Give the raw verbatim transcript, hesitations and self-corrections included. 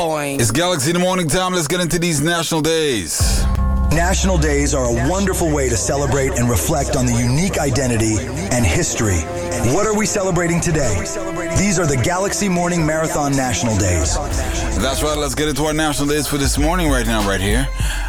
boing. It's Galaxy in the Morning Time. Let's get into these national days. National days are a wonderful way to celebrate and reflect on the unique identity and history. What are we celebrating today? These are the Galaxy Morning Marathon National Days. That's right. Let's get into our national days for this morning right now, right here.